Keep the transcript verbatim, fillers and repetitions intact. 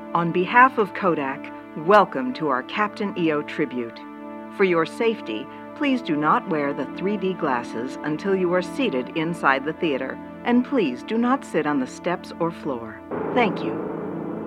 On behalf of Kodak, welcome to our Captain E O tribute. For your safety, please do not wear the three D glasses until you are seated inside the theater, and please do not sit on the steps or floor. Thank you.